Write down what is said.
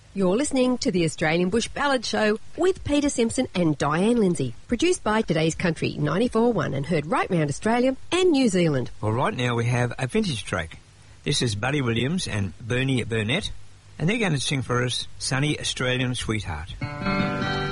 You're listening to the Australian Bush Ballad Show with Peter Simpson and Diane Lindsay, produced by Today's Country 94.1 and heard right round Australia and New Zealand. Well, right now we have a vintage track. This is Buddy Williams and Bernie Burnett, and they're going to sing for us Sunny Australian Sweetheart.